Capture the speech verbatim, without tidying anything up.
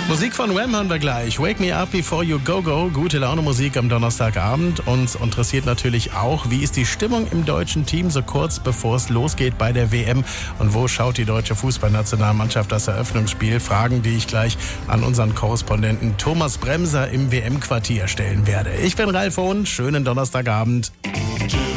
Musik von Wham hören wir gleich. Wake Me Up Before You Go Go. Gute Laune Musik am Donnerstagabend. Uns interessiert natürlich auch, wie ist die Stimmung im deutschen Team so kurz bevor es losgeht bei der W M und wo schaut die deutsche Fußballnationalmannschaft das Eröffnungsspiel? Fragen, die ich gleich an unseren Korrespondenten Thomas Bremser im W M-Quartier stellen werde. Ich bin Ralf Hohn. Schönen Donnerstagabend.